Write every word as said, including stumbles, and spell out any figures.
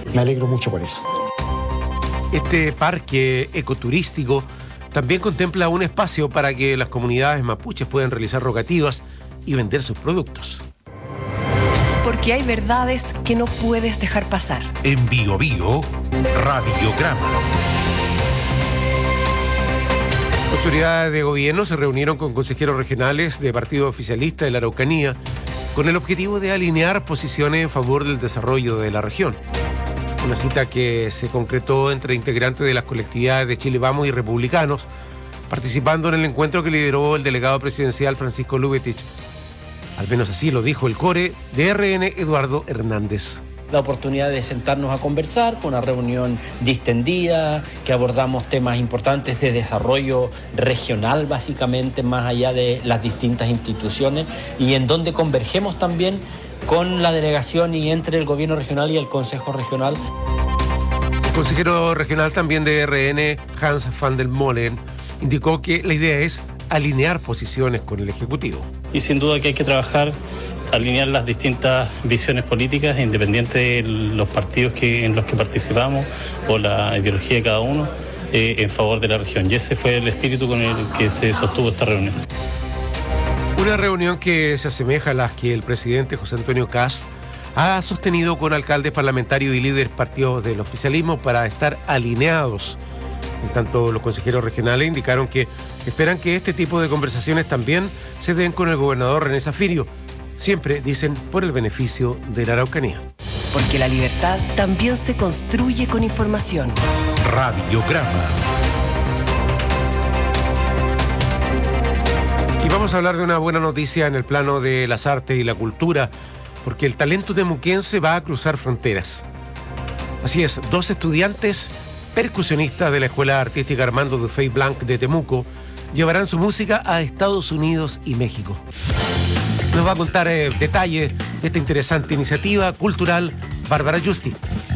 Me alegro mucho por eso. Este parque ecoturístico también contempla un espacio para que las comunidades mapuches puedan realizar rogativas y vender sus productos. Porque hay verdades que no puedes dejar pasar. En Bio Bio, Radiograma. Autoridades de gobierno se reunieron con consejeros regionales de partido oficialista de la Araucanía con el objetivo de alinear posiciones en favor del desarrollo de la región. Una cita que se concretó entre integrantes de las colectividades de Chile Vamos y republicanos, participando en el encuentro que lideró el delegado presidencial Francisco Lubetich. Al menos así lo dijo el core de R N, Eduardo Hernández. La oportunidad de sentarnos a conversar, con una reunión distendida, que abordamos temas importantes de desarrollo regional, básicamente, más allá de las distintas instituciones, y en donde convergemos también con la delegación y entre el gobierno regional y el Consejo Regional. El consejero regional también de R N, Hans van der Molen, indicó que la idea es alinear posiciones con el Ejecutivo. Y sin duda que hay que trabajar, alinear las distintas visiones políticas, independiente de los partidos que, en los que participamos o la ideología de cada uno, eh, en favor de la región. Y ese fue el espíritu con el que se sostuvo esta reunión. Una reunión que se asemeja a las que el presidente José Antonio Kast ha sostenido con alcaldes parlamentarios y líderes partidos del oficialismo para estar alineados. En tanto, los consejeros regionales indicaron que esperan que este tipo de conversaciones también se den con el gobernador René Zafirio, siempre, dicen, por el beneficio de la Araucanía. Porque la libertad también se construye con información. Radiograma. Y vamos a hablar de una buena noticia en el plano de las artes y la cultura, porque el talento temuquense va a cruzar fronteras. Así es, dos estudiantes percusionistas de la Escuela Artística Armando Dufay Blanc de Temuco llevarán su música a Estados Unidos y México. Nos va a contar eh, detalles de esta interesante iniciativa cultural Bárbara Justi.